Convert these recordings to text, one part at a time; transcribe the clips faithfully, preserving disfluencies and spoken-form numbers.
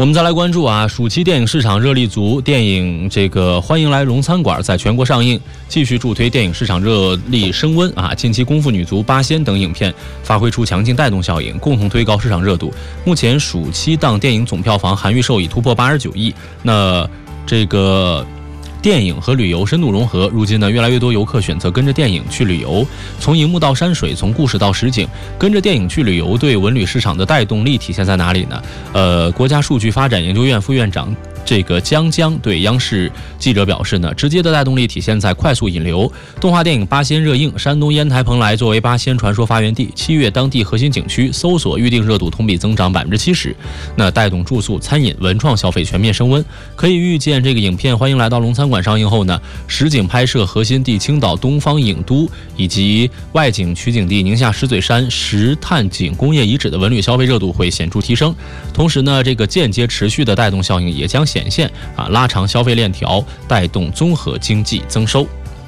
我们再来关注啊，暑期电影市场热力足，电影这个欢迎来龙餐馆在全国上映，继续助推电影市场热力升温啊。近期《功夫女足》《八仙》等影片发挥出强劲带动效应，共同推高市场热度。目前暑期档电影总票房含预售已突破八十九亿。那这个电影和旅游深度融合，如今呢，越来越多游客选择跟着电影去旅游，从荧幕到山水，从故事到实景，跟着电影去旅游，对文旅市场的带动力体现在哪里呢？呃，国家数据发展研究院副院长这个江江对央视记者表示呢，直接的带动力体现在快速引流。动画电影《八仙》热映，山东烟台蓬莱作为八仙传说发源地，七月当地核心景区搜索预订热度同比增长百分之七十，那带动住宿、餐饮、文创消费全面升温。可以预见，这个影片欢迎来到龙餐馆上映后呢，实景拍摄核心地青岛东方影都以及外景取景地宁夏石嘴山石炭井工业遗址的文旅消费热度会显著提升。同时呢，这个间接持续的带动效应也将显现啊，拉长消费链条，带动综合经济增收。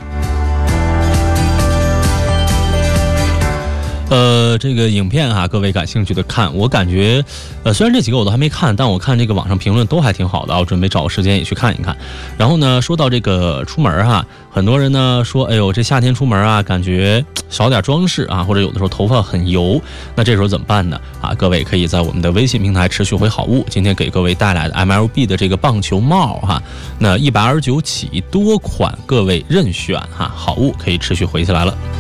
呃，这个影片哈，各位感兴趣的看，我感觉，呃，虽然这几个我都还没看，但我看这个网上评论都还挺好的，我准备找个时间也去看一看。然后呢，说到这个出门哈，很多人呢说，哎呦，这夏天出门啊，感觉少点装饰啊，或者有的时候头发很油，那这时候怎么办呢？啊，各位可以在我们的微信平台持续回好物，今天给各位带来的 M L B 的这个棒球帽哈，那一百二十九起，多款各位任选哈，好物可以持续回起来了。